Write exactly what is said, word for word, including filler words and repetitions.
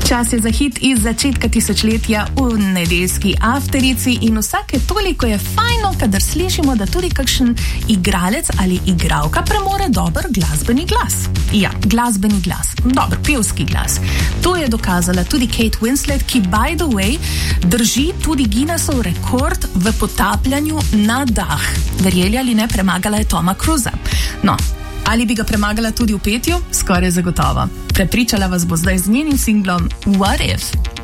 Čas je za hit iz začetka tisočletja v nedeljski afterici in vsake toliko je fajno, kadar slišimo, da tudi kakšen igralec ali igralka premore dober glasbeni glas. Ja, glasbeni glas, dober pevski glas. To je dokazala tudi Kate Winslet, ki by the way drži tudi Guinnessov rekord v potapljanju na dah. Verjeli ali ne, premagala je Toma Cruisa. No, ali bi ga premagala tudi v petju? Skoraj zagotovo. Prepričala vas bo zdaj z njenim singlom What If?